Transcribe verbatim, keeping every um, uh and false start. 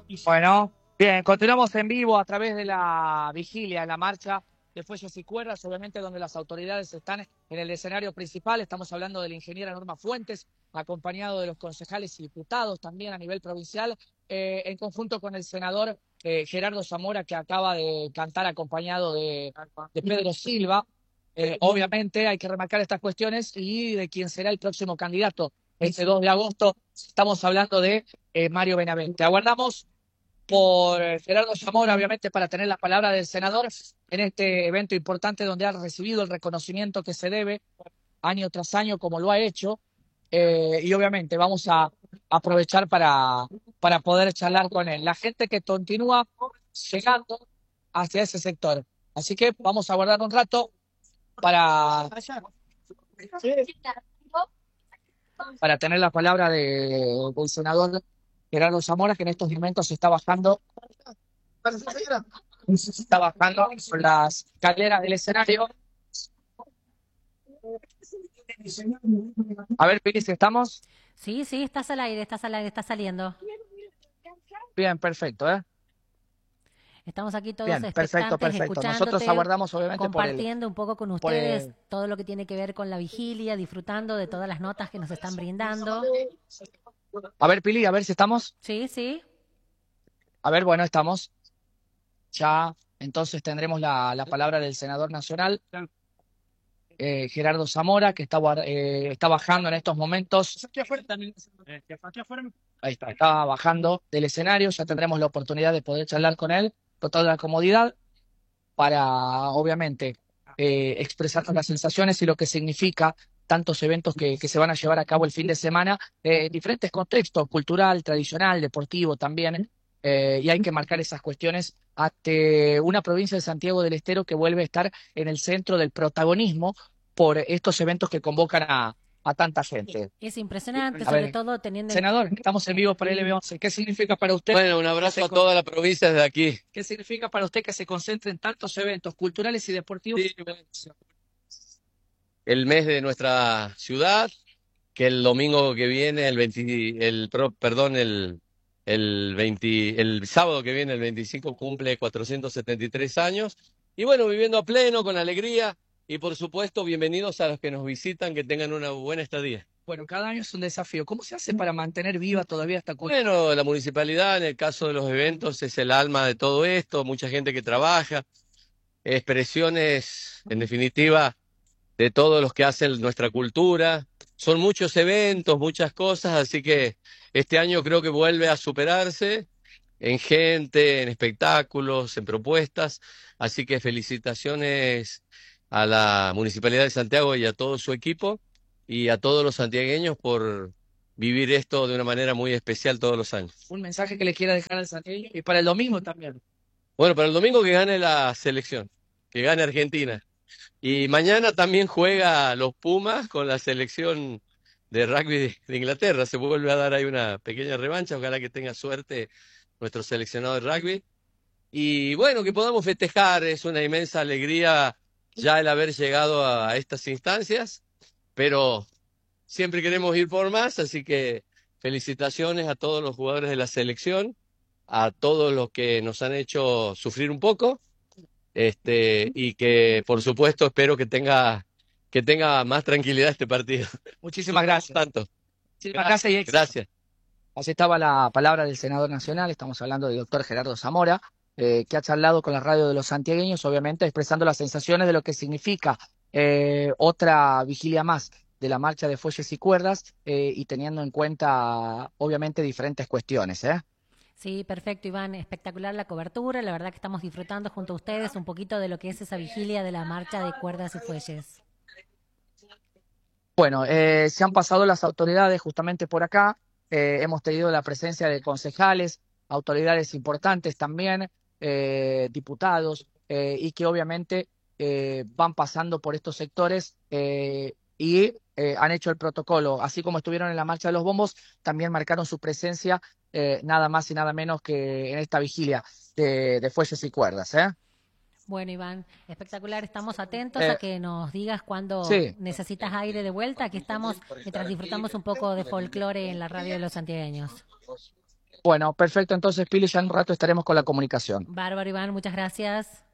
Bueno, bien, continuamos en vivo a través de la vigilia, en la marcha de Fuelles y Cuerdas, obviamente donde las autoridades están en el escenario principal. Estamos hablando de la ingeniera Norma Fuentes, acompañado de los concejales y diputados también a nivel provincial, eh, en conjunto con el senador eh, Gerardo Zamora, que acaba de cantar acompañado de, de Pedro Silva. Eh, obviamente hay que remarcar estas cuestiones y de quién será el próximo candidato este dos de agosto. Estamos hablando de eh, Mario Benavente. Aguardamos por Gerardo Zamora, obviamente, para tener la palabra del senador en este evento importante donde ha recibido el reconocimiento que se debe año tras año, como lo ha hecho. Eh, y obviamente vamos a aprovechar para, para poder charlar con él. La gente que continúa llegando hacia ese sector. Así que vamos a guardar un rato para, para tener la palabra de, del senador Gerardo Zamora, que en estos momentos se está bajando se está bajando por las escaleras del escenario. A ver, Pili, si estamos. Sí, sí, estás al aire, estás al aire, estás saliendo. Bien, perfecto, ¿eh? Estamos aquí todos Bien, perfecto, expectantes, perfecto. Nosotros escuchándote, aguardamos, obviamente, por el, compartiendo un poco con por ustedes el... todo lo que tiene que ver con la vigilia, disfrutando de todas las notas que nos están brindando. A ver, Pili, a ver si estamos. Sí, sí. A ver, bueno, estamos. Ya, entonces tendremos la, la palabra del senador nacional, eh, Gerardo Zamora, que está, guar- eh, está bajando en estos momentos. Ahí está, está bajando del escenario. Ya tendremos la oportunidad de poder charlar con él con toda la comodidad para, obviamente, eh, expresar las sensaciones y lo que significa tantos eventos que, que se van a llevar a cabo el fin de semana eh, en diferentes contextos, cultural, tradicional, deportivo también, eh, y hay que marcar esas cuestiones ante una provincia de Santiago del Estero que vuelve a estar en el centro del protagonismo por estos eventos que convocan a, a tanta gente. Es impresionante, A sobre ver, todo teniendo en... senador, estamos en vivo para L B once. ¿Qué significa para usted? Bueno, un abrazo a toda la provincia desde aquí. ¿Qué significa para usted que se concentren tantos eventos culturales y deportivos? Sí, el mes de nuestra ciudad, que el domingo que viene, el veinte, el pro- perdón, el el veinte, el sábado que viene, el veinticinco, cumple cuatrocientos setenta y tres años. Y bueno, viviendo a pleno, con alegría, y por supuesto, bienvenidos a los que nos visitan, que tengan una buena estadía. Bueno, cada año es un desafío. ¿Cómo se hace para mantener viva todavía esta cultura? Bueno, la municipalidad, en el caso de los eventos, es el alma de todo esto, mucha gente que trabaja, expresiones, en definitiva, de todos los que hacen nuestra cultura. Son muchos eventos, muchas cosas, así que este año creo que vuelve a superarse en gente, en espectáculos, en propuestas. Así que felicitaciones a la Municipalidad de Santiago y a todo su equipo y a todos los santiagueños por vivir esto de una manera muy especial todos los años. Un mensaje que le quiera dejar al santiagueño y para el domingo también. Bueno, para el domingo que gane la selección, que gane Argentina. Y mañana también juega los Pumas con la selección de rugby de, de Inglaterra. Se vuelve a dar ahí una pequeña revancha. Ojalá que tenga suerte nuestro seleccionado de rugby. Y bueno, que podamos festejar. Es una inmensa alegría ya el haber llegado a, a estas instancias. Pero siempre queremos ir por más. Así que felicitaciones a todos los jugadores de la selección, a todos los que nos han hecho sufrir un poco. Este, y que por supuesto espero que tenga, que tenga más tranquilidad este partido. Muchísimas gracias. Tanto. Muchísimas gracias y éxito. Gracias. Así estaba la palabra del senador nacional. Estamos hablando del doctor Gerardo Zamora, eh, que ha charlado con la radio de los santiagueños, obviamente expresando las sensaciones de lo que significa eh, otra vigilia más de la marcha de Fuelles y Cuerdas eh, y teniendo en cuenta, obviamente, diferentes cuestiones, ¿eh? Sí, perfecto, Iván. Espectacular la cobertura. La verdad que estamos disfrutando junto a ustedes un poquito de lo que es esa vigilia de la marcha de cuerdas y fuelles. Bueno, eh, se han pasado las autoridades justamente por acá. Eh, hemos tenido la presencia de concejales, autoridades importantes también, eh, diputados, eh, y que obviamente eh, van pasando por estos sectores eh, y eh, han hecho el protocolo. Así como estuvieron en la marcha de los bombos, también marcaron su presencia eh, nada más y nada menos que en esta vigilia de, de fuelles y cuerdas, ¿eh? Bueno, Iván, espectacular. Estamos atentos a Eh, que nos digas cuando sí. necesitas aire de vuelta. Aquí estamos mientras disfrutamos un poco de folclore en la radio de los santiagueños. Bueno, perfecto, entonces Pili, ya en un rato estaremos con la comunicación. Bárbaro, Iván, muchas gracias.